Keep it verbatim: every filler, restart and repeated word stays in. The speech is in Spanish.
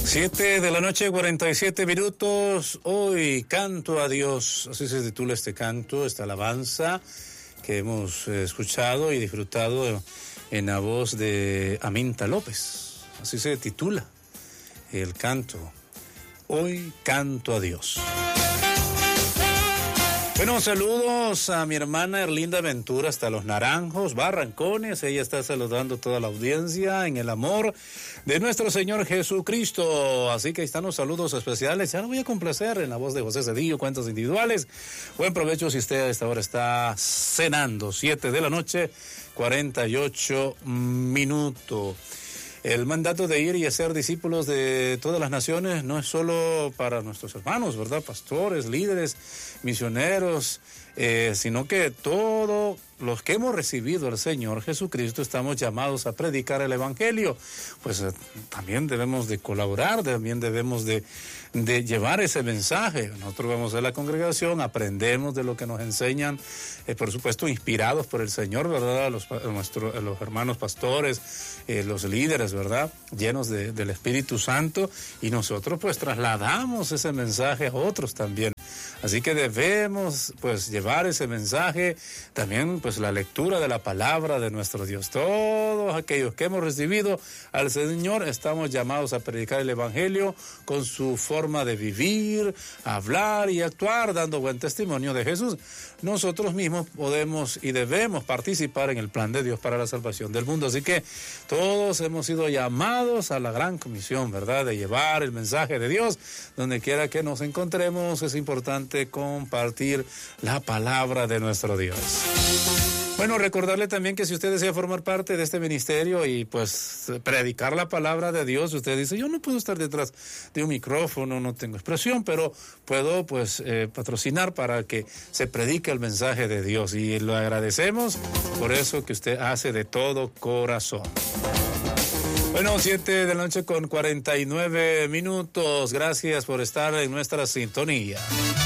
Siete de la noche, cuarenta y siete minutos. Hoy canto a Dios. Así se titula este canto, esta alabanza que hemos escuchado y disfrutado en la voz de Aminta López. Así se titula el canto. Hoy canto a Dios. Bueno, saludos a mi hermana Erlinda Ventura hasta Los Naranjos, Barrancones. Ella está saludando a toda la audiencia en el amor de nuestro Señor Jesucristo. Así que ahí están los saludos especiales. Ya lo voy a complacer en la voz de José Cedillo, cuentos individuales. Buen provecho si usted a esta hora está cenando. Siete de la noche, cuarenta y ocho minutos. El mandato de ir y hacer discípulos de todas las naciones no es solo para nuestros hermanos, ¿verdad? Pastores, líderes, misioneros, eh, sino que todos los que hemos recibido al Señor Jesucristo estamos llamados a predicar el Evangelio. Pues eh, también debemos de colaborar, también debemos de, de llevar ese mensaje. Nosotros vamos a la congregación, aprendemos de lo que nos enseñan, eh, por supuesto inspirados por el Señor, ¿verdad? Los, nuestro, los hermanos pastores, eh, los líderes, ¿verdad? Llenos de, del Espíritu Santo, y nosotros pues trasladamos ese mensaje a otros también. Así que debemos pues llevar ese mensaje, también pues la lectura de la palabra de nuestro Dios. Todos aquellos que hemos recibido al Señor estamos llamados a predicar el Evangelio con su forma de vivir, hablar y actuar, dando buen testimonio de Jesús. Nosotros mismos podemos y debemos participar en el plan de Dios para la salvación del mundo. Así que todos hemos sido llamados a la gran comisión, ¿verdad? De llevar el mensaje de Dios donde quiera que nos encontremos. Es importante compartir la palabra de nuestro Dios. Bueno, recordarle también que si usted desea formar parte de este ministerio y pues predicar la palabra de Dios, usted dice, yo no puedo estar detrás de un micrófono, no tengo expresión, pero puedo pues eh, patrocinar para que se predique el mensaje de Dios, y lo agradecemos por eso que usted hace de todo corazón. Bueno, siete de la noche con cuarenta y nueve minutos. Gracias por estar en nuestra sintonía.